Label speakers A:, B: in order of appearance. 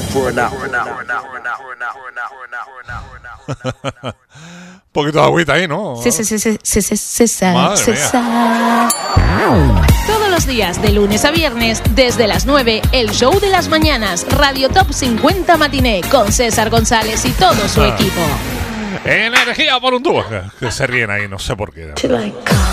A: Poquito de agüita ahí, ¿no?
B: César. Todos los días, de lunes a viernes, desde las 9, el show de las mañanas, Radio Top 50 Matiné, con César González y todo su equipo.
A: Energía por un tubo. Que se ríen ahí, no sé por qué.